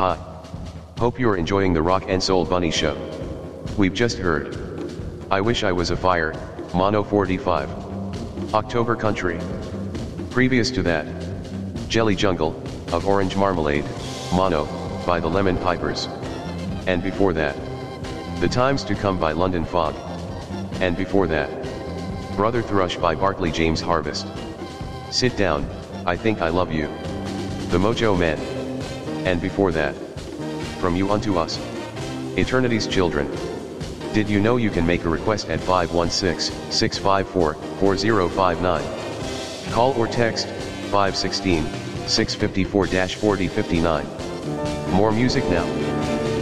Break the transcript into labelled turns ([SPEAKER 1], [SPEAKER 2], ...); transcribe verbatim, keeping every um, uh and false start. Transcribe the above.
[SPEAKER 1] Hi. Hope you're enjoying the Rock and Soul Bunny show. We've just heard I Wish I Was a Fire, Mono forty-five. October Country. Previous to that, Jelly Jungle, of Orange Marmalade, Mono, by the Lemon Pipers. And before that, The Times to Come by London Fog. And before that, Brother Thrush by Bartley James Harvest. Sit Down, I Think I Love You, The Mojo Men. And before that, From You Unto Us, Eternity's Children. Did you know you can make a request at five one six, six five four, four zero five nine? Call or text five one six, six five four, four zero five nine. More music now.